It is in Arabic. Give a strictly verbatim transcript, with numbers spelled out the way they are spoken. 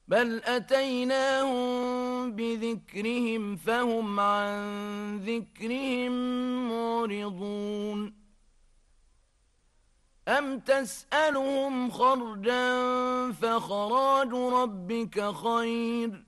بل أتيناهم بذكرهم فهم عن ذكرهم معرضون أم تسألهم خرجا فخراج ربك خير